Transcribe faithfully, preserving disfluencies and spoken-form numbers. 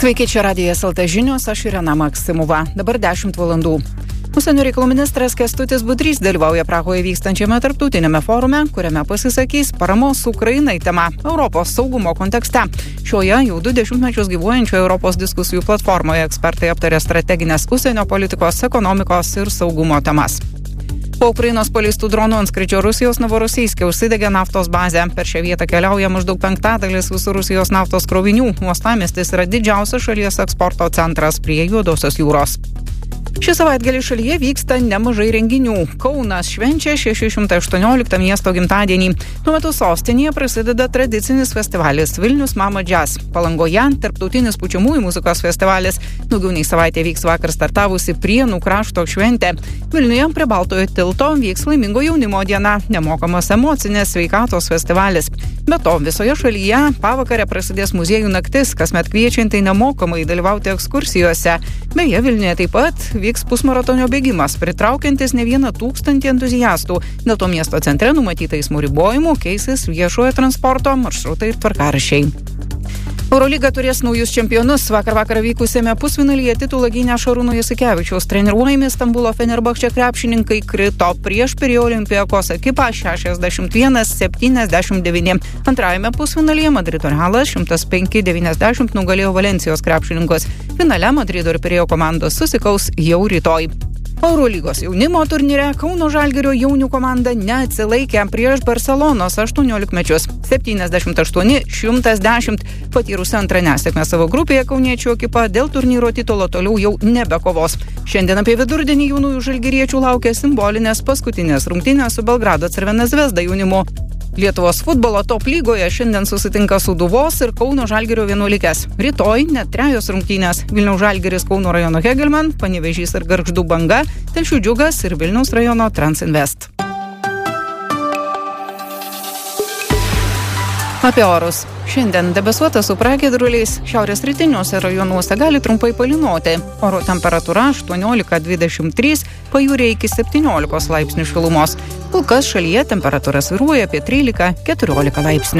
Sveiki, čia Radijas L T žinios, aš Irena Maksimova. Dabar dešimt valandų. Užsienio reikalų ministras Kęstutis Budrys dalyvauja Prahoje vykstančiame tarptautinėme forume, kuriame pasisakys paramos Ukrainai tema Europos saugumo kontekste. Šioje jau du dešimtmečius gyvuojančio Europos diskusijų platformoje ekspertai aptarė strateginės užsienio politikos, ekonomikos ir saugumo temas. Po Ukrainos paleistų dronų antskrydžio Rusijos Novorosijske užsidegė naftos bazę. Per šią vietą keliauja maždaug penktadalis visų Rusijos naftos krovinių. Uostamiestis yra didžiausias šalies eksporto centras prie Juodosios jūros. Šį savaitgalį šalyje vyksta nemažai renginių. Kaunas švenčia šeši šimtai aštuonioliktą miesto gimtadienį. Tuo metu sostinėje prasideda tradicinis festivalis Vilnius Mama Jazz. Palangoje tarptautinis pučiamųjų muzikos festivalis. Daugiau nei savaitę vyks vakar startavusi Prienų krašto šventė. Vilniuje prie Baltojo tilto vyks laimingo jaunimo diena, nemokamas emocinės sveikatos festivalis. Be to, visoje šalyje pavakarę prasidės muziejų naktis, kasmet kviečiantai nemokamai dalyvauti ekskursijose. Beje, Vilniuje taip pat vyks pusmaratonio bėgimas, pritraukiantis ne vieną tūkstantį entuziastų. Dėl to miesto centre numatyta eismo ribojimų, keisis viešojo transporto maršrutai ir tvarkaraščiai. Eurolyga turės naujus čempionus. Vakar vakarą vykusiame pusfinalyje titulą gynę Šarūno Jasikevičiaus treniruojami Stambulo Fenerbahče krepšininkai krito prieš Pirėjo Olympiakos ekipą šešiasdešimt vienas septyniasdešimt devyni. Antrajame pusfinalyje Madrido Realas šimtas penki devyniasdešimt nugalėjo Valencijos krepšininkus. Finale Madrido ir Pirėjo komandos susikaus jau rytoj. Eurolygos jaunimo turnyre Kauno Žalgirio jaunių komanda neatsilaikė prieš Barselonos aštuoniolikmečius. septyniasdešimt aštuoni šimtas dešimt. Patyrusi antrą nesėkmę savo grupėje kauniečių ekipa dėl turnyro titulo toliau jau nebekovos. Šiandien apie vidurdienį jaunųjų žalgiriečių laukia simbolinės paskutinės rungtynės su Belgrado Crvena Zvezda jaunimu. Lietuvos futbolo top lygoje šiandien susitinka Sūduvos ir Kauno Žalgirio vienuolikės. Rytoj net trejos rungtynės. Vilniaus Žalgiris Kauno rajono Hegelman, Panevėžys ir Gargždų Banga, Telšių Džiugas ir Vilniaus rajono Transinvest. Apie orus. Šiandien debesuota su pragiedruliais, šiaurės rytiniuose rajonuose gali trumpai palynoti. Oro temperatūra aštuoniolika dvidešimt trys, pajūryje iki septyniolikos laipsnių šilumos. Kol kas šalyje temperatūra svyruoja apie trylika keturiolika laipsnių.